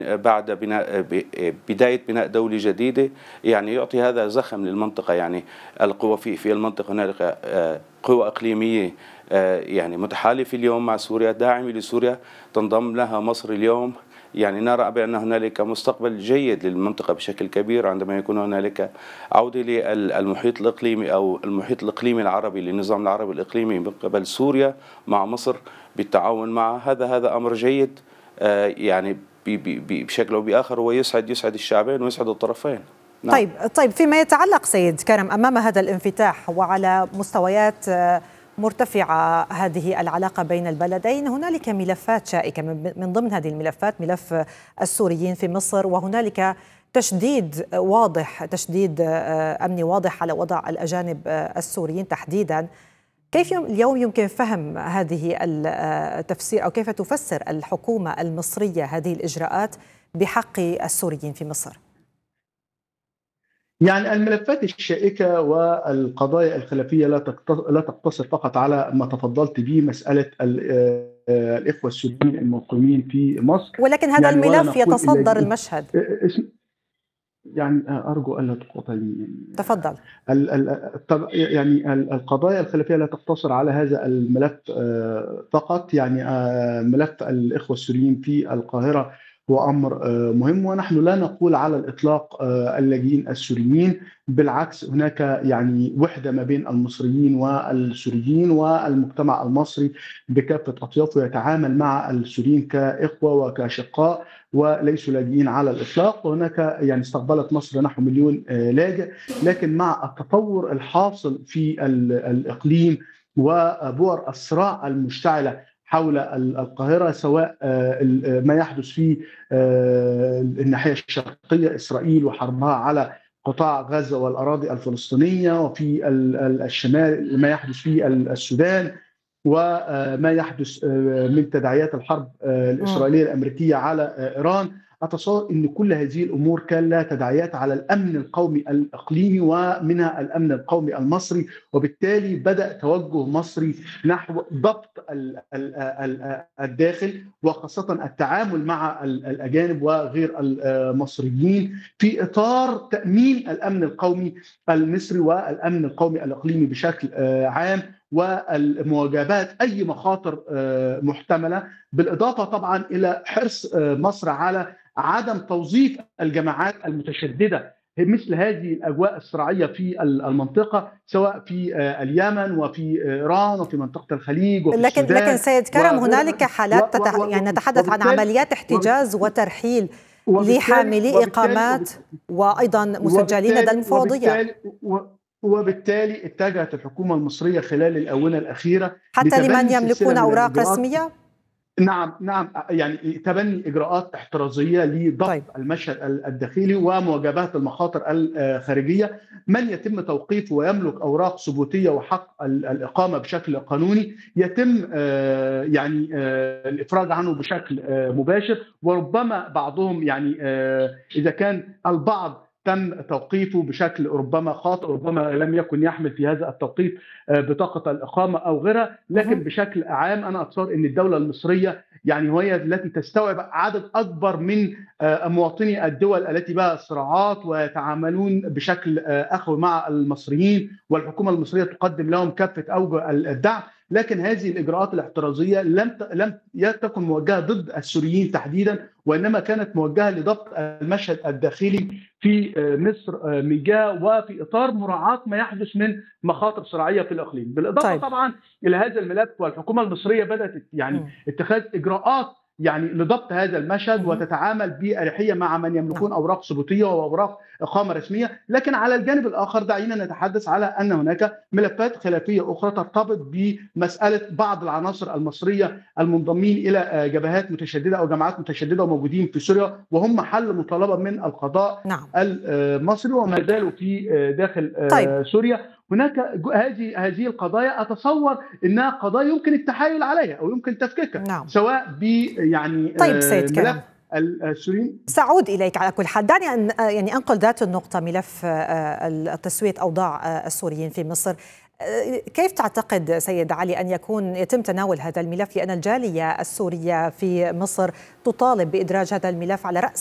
بعد بداية بناء دولة جديدة، يعني يعطي هذا زخم للمنطقة. يعني القوى في المنطقة، هنالك قوى إقليمية يعني متحالفة اليوم مع سوريا، داعمة لسوريا، تنضم لها مصر اليوم. يعني نرى بأن هنالك مستقبل جيد للمنطقة بشكل كبير عندما يكون هنالك عودة للمحيط الإقليمي أو المحيط الإقليمي العربي للنظام العربي الإقليمي من قبل سوريا مع مصر بالتعاون معها. هذا أمر جيد يعني بشكل أو بآخر هو يسعد الشعبين ويسعد الطرفين. نعم. طيب فيما يتعلق سيد كرم أمام هذا الانفتاح وعلى مستويات مرتفعة هذه العلاقة بين البلدين، هنالك ملفات شائكة، من ضمن هذه الملفات ملف السوريين في مصر، وهنالك تشديد أمني واضح على وضع الأجانب السوريين تحديدا. كيف اليوم يمكن فهم هذه التفسير، أو كيف تفسر الحكومة المصرية هذه الإجراءات بحق السوريين في مصر؟ يعني الملفات الشائكة والقضايا الخلافية لا تقتصر فقط على ما تفضلت به، مسألة الإخوة السوريين المقيمين في مصر، ولكن هذا يعني الملف يتصدر المشهد. يعني أرجو ألا تقاطعني. تفضل. يعني القضايا الخلافية لا تقتصر على هذا الملف فقط. يعني ملف الإخوة السوريين في القاهرة هو أمر مهم، ونحن لا نقول على الإطلاق اللاجئين السوريين، بالعكس هناك يعني وحدة ما بين المصريين والسوريين، والمجتمع المصري بكافة أطيافه يتعامل مع السوريين كإخوة وكشقاء وليسوا لاجئين على الإطلاق. وهناك يعني استقبلت مصر نحو 1,000,000 لاجئ، لكن مع التطور الحاصل في الإقليم وبؤر الصراع المشتعلة حول القاهرة، سواء ما يحدث في الناحية الشرقية إسرائيل وحربها على قطاع غزة والأراضي الفلسطينية، وفي الشمال ما يحدث في السودان، وما يحدث من تداعيات الحرب الإسرائيلية الأمريكية على إيران. أتصور أن كل هذه الأمور كان لها تداعيات على الأمن القومي الإقليمي ومنها الأمن القومي المصري، وبالتالي بدأ توجه مصري نحو ضبط الداخل، وخاصة التعامل مع الأجانب وغير المصريين في إطار تأمين الأمن القومي المصري والأمن القومي الإقليمي بشكل عام، والمواجهات أي مخاطر محتملة، بالإضافة طبعا إلى حرص مصر على عدم توظيف الجماعات المتشددة مثل هذه الأجواء الصراعية في المنطقة، سواء في اليمن وفي إيران وفي منطقة الخليج وفي السودان. لكن سيد كرم هنالك حالات يعني نتحدث عن عمليات احتجاز وترحيل لحاملي إقامات وأيضا مسجلين لدى المفوضية، وبالتالي اتجهت الحكومة المصرية خلال الآونة الأخيرة حتى لمن يملكون أوراق رسمية. نعم، يعني تبني إجراءات احترازية لضبط المشهد الداخلي ومواجهة المخاطر الخارجية. من يتم توقيفه ويملك أوراق ثبوتية وحق الإقامة بشكل قانوني يتم يعني الإفراج عنه بشكل مباشر، وربما بعضهم يعني إذا كان البعض تم توقيفه بشكل ربما خاطئ، ربما لم يكن يحمل في هذا التوقيت بطاقة الإقامة أو غيرها، لكن بشكل عام أنا أتصور أن الدولة المصرية يعني هي التي تستوعب عدد أكبر من مواطني الدول التي بها صراعات ويتعاملون بشكل أخوي مع المصريين، والحكومة المصرية تقدم لهم كافة أوجه الدعم. لكن هذه الإجراءات الاحترازية لم تكن موجهة ضد السوريين تحديدا، وإنما كانت موجهة لضبط المشهد الداخلي في مصر ميجاء، وفي إطار مراعاة ما يحدث من مخاطر صراعية في الإقليم. بالإضافة طبعا إلى هذا الملف، والحكومة المصرية بدأت يعني اتخاذ إجراءات يعني لضبط هذا المشهد وتتعامل بأريحية مع من يملكون أوراق ثبوتية وأوراق إقامة رسمية. لكن على الجانب الآخر دعينا نتحدث على أن هناك ملفات خلافية أخرى ترتبط بمسألة بعض العناصر المصرية المنضمين إلى جبهات متشددة أو جماعات متشددة وموجودين في سوريا، وهم محل مطالبة من القضاء المصري وما زالوا في داخل سوريا. هناك هذه القضايا أتصور أنها قضايا يمكن التحايل عليها أو يمكن تفكيكها، سواء ب يعني سيد كرم، السوريين. سأعود إليك على كل حال. دعني أن يعني أنقل ذات النقطة، ملف تسوية أوضاع السوريين في مصر. كيف تعتقد سيد علي أن يتم تناول هذا الملف، لأن الجالية السورية في مصر تطالب بإدراج هذا الملف على رأس